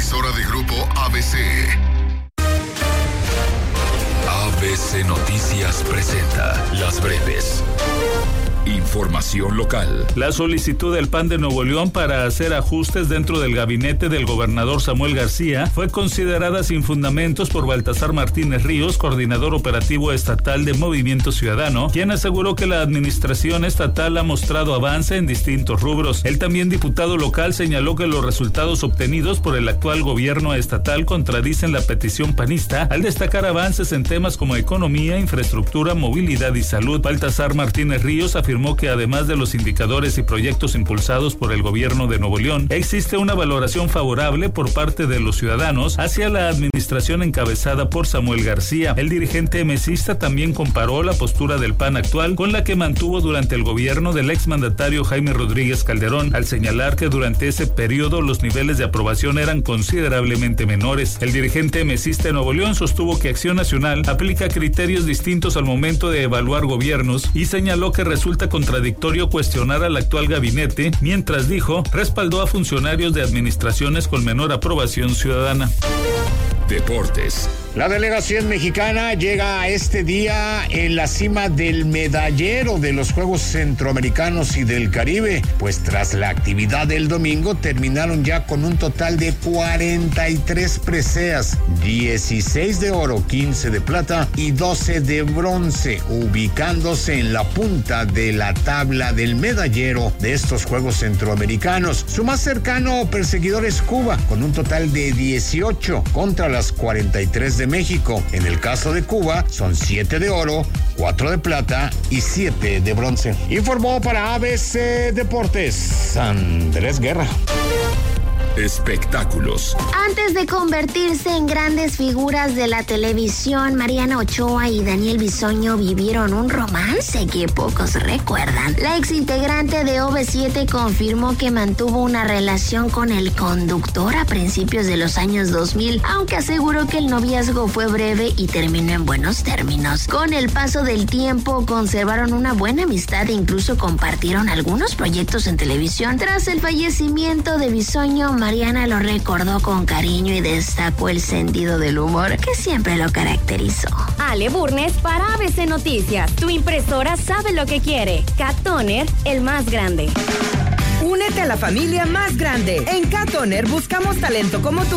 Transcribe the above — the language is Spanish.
emisora de Grupo ABC. ABC Noticias presenta Las Breves. Información local. La solicitud del PAN de Nuevo León para hacer ajustes dentro del gabinete del gobernador Samuel García fue considerada sin fundamentos por Baltasar Martínez Ríos, coordinador operativo estatal de Movimiento Ciudadano, quien aseguró que la administración estatal ha mostrado avance en distintos rubros. El también diputado local señaló que los resultados obtenidos por el actual gobierno estatal contradicen la petición panista al destacar avances en temas como economía, infraestructura, movilidad y salud. Baltasar Martínez Ríos afirmó que además de los indicadores y proyectos impulsados por el gobierno de Nuevo León, existe una valoración favorable por parte de los ciudadanos hacia la administración encabezada por Samuel García. El dirigente mesista también comparó la postura del PAN actual con la que mantuvo durante el gobierno del exmandatario Jaime Rodríguez Calderón, al señalar que durante ese periodo los niveles de aprobación eran considerablemente menores. El dirigente mesista de Nuevo León sostuvo que Acción Nacional aplica criterios distintos al momento de evaluar gobiernos y señaló que resulta contradictorio cuestionar al actual gabinete, mientras dijo, respaldó a funcionarios de administraciones con menor aprobación ciudadana. Deportes. La delegación mexicana llega a este día en la cima del medallero de los Juegos Centroamericanos y del Caribe, pues tras la actividad del domingo terminaron ya con un total de 43 preseas, 16 de oro, 15 de plata y 12 de bronce, ubicándose en la punta de la tabla del medallero de estos Juegos Centroamericanos. Su más cercano perseguidor es Cuba, con un total de 18 contra las 43 de México. En el caso de Cuba, son 7 de oro, 4 de plata y 7 de bronce. Informó para ABC Deportes, Andrés Guerra. Espectáculos. Antes de convertirse en grandes figuras de la televisión, Mariana Ochoa y Daniel Bisoño vivieron un romance que pocos recuerdan. La exintegrante de OV7 confirmó que mantuvo una relación con el conductor a principios de los años 2000, aunque aseguró que el noviazgo fue breve y terminó en buenos términos. Con el paso del tiempo conservaron una buena amistad e incluso compartieron algunos proyectos en televisión. Tras el fallecimiento de Bisoño, Mariana lo recordó con cariño y destacó el sentido del humor que siempre lo caracterizó. Ale Burnes para ABC Noticias. Tu impresora sabe lo que quiere. Cat Toner, el más grande. Únete a la familia más grande. En Cat Toner buscamos talento como tú